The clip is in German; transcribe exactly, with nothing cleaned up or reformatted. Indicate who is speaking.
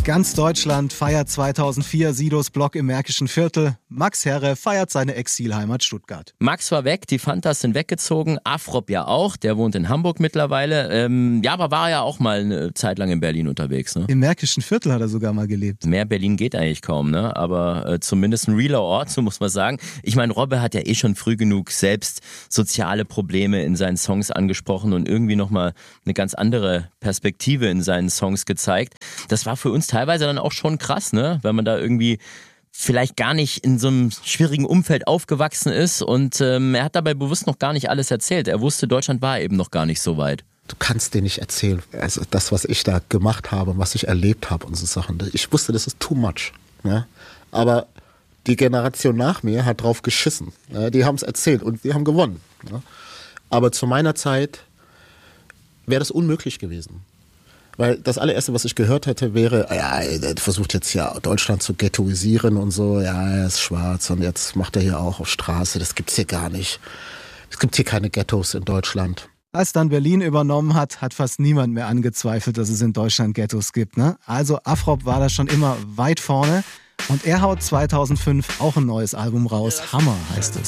Speaker 1: Ganz Deutschland feiert zweitausendvier Sidos Block im Märkischen Viertel. Max Herre feiert seine Exilheimat Stuttgart.
Speaker 2: Max war weg, die Fantas sind weggezogen, Afrop ja auch, der wohnt in Hamburg mittlerweile. Ähm, ja, aber war ja auch mal eine Zeit lang in Berlin unterwegs. Ne?
Speaker 1: Im Märkischen Viertel hat er sogar mal gelebt.
Speaker 2: Mehr Berlin geht eigentlich kaum, ne? Aber äh, zumindest ein realer Ort, so muss man sagen. Ich meine, Robbe hat ja eh schon früh genug selbst soziale Probleme in seinen Songs angesprochen und irgendwie nochmal eine ganz andere Perspektive in seinen Songs gezeigt. Das war für uns teilweise dann auch schon krass, ne? Wenn man da irgendwie vielleicht gar nicht in so einem schwierigen Umfeld aufgewachsen ist und ähm, er hat dabei bewusst noch gar nicht alles erzählt. Er wusste, Deutschland war eben noch gar nicht so weit.
Speaker 3: Du kannst dir nicht erzählen, also das, was ich da gemacht habe, was ich erlebt habe und so Sachen. Ich wusste, das ist too much. Ne? Aber die Generation nach mir hat drauf geschissen. Ne? Die haben es erzählt und die haben gewonnen. Ne? Aber zu meiner Zeit wäre das unmöglich gewesen. Weil das allererste, was ich gehört hätte, wäre, ja, der versucht jetzt ja Deutschland zu ghettoisieren und so, ja, er ist schwarz und jetzt macht er hier auch auf Straße, das gibt's hier gar nicht. Es gibt hier keine Ghettos in Deutschland.
Speaker 1: Als dann Berlin übernommen hat, hat fast niemand mehr angezweifelt, dass es in Deutschland Ghettos gibt. Ne? Also Afrop war da schon immer weit vorne und er haut zweitausendfünf auch ein neues Album raus. Hammer heißt es.